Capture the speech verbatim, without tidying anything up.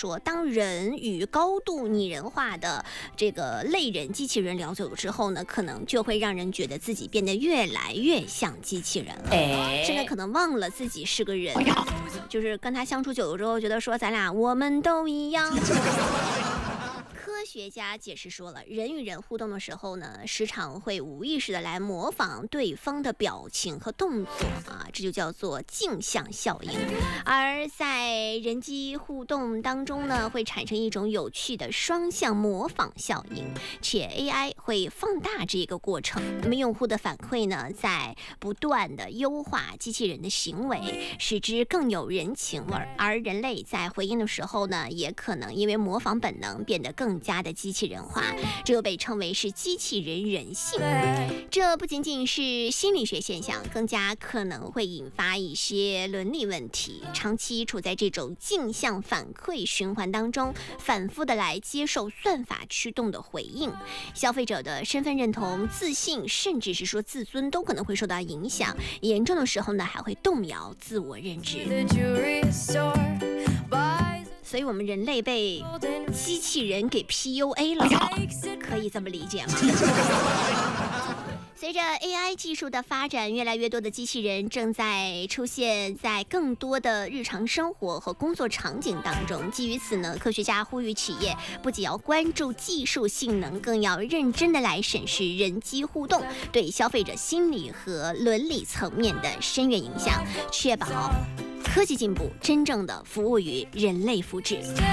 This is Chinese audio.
说，当人与高度拟人化的这个类人机器人聊久了之后呢，可能就会让人觉得自己变得越来越像机器人了，哎、甚至可能忘了自己是个人，就是跟他相处久了之后，觉得说咱俩我们都一样。科学家解释说了，人与人互动的时候呢，时常会无意识的来模仿对方的表情和动作啊，这就叫做镜像效应。而在人机互动当中呢，会产生一种有趣的双向模仿效应，且 A I 会放大这个过程。那么用户的反馈呢，在不断的优化机器人的行为，使之更有人情味儿。而人类在回应的时候呢，也可能因为模仿本能变得更加的机器人化，这又被称为是机器人人性。这不仅仅是心理学现象，更加可能会引发一些伦理问题。长期处在这种镜像反馈循环当中，反复的来接受算法驱动的回应，消费者的身份认同、自信，甚至是说自尊都可能会受到影响，严重的时候呢，还会动摇自我认知。所以我们人类被机器人给 P U A 了，可以这么理解吗？随着 A I 技术的发展，越来越多的机器人正在出现在更多的日常生活和工作场景当中。基于此呢，科学家呼吁企业不仅要关注技术性能，更要认真的来审视人机互动对消费者心理和伦理层面的深远影响，确保科技进步真正的服务于人类福祉。